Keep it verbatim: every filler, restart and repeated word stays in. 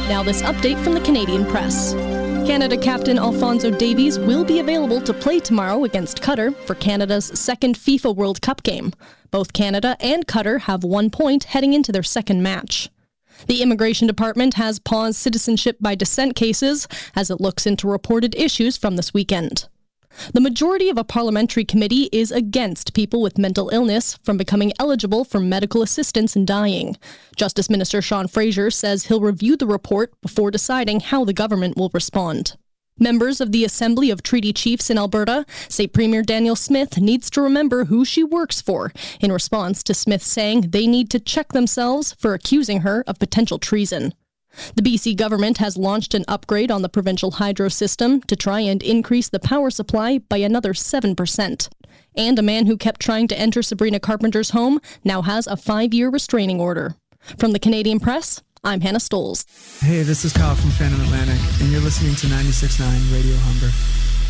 Now this update from the Canadian Press. Canada captain Alphonso Davies will be available to play tomorrow against Qatar for Canada's second FIFA World Cup game. Both Canada and Qatar have one point heading into their second match. The Immigration Department has paused citizenship by descent cases as it looks into reported issues from this weekend. The majority of a parliamentary committee is against people with mental illness from becoming eligible for medical assistance in dying. Justice Minister Sean Fraser says he'll review the report before deciding how the government will respond. Members of the Assembly of Treaty Chiefs in Alberta say Premier Danielle Smith needs to remember who she works for, in response to Smith saying they need to check themselves for accusing her of potential treason. The B C government has launched an upgrade on the provincial hydro system to try and increase the power supply by another seven percent. And a man who kept trying to enter Sabrina Carpenter's home now has a five-year restraining order. From the Canadian Press, I'm Hannah Stoles. Hey, this is Kyle from Phantom Atlantic, and you're listening to ninety-six point nine Radio Humber.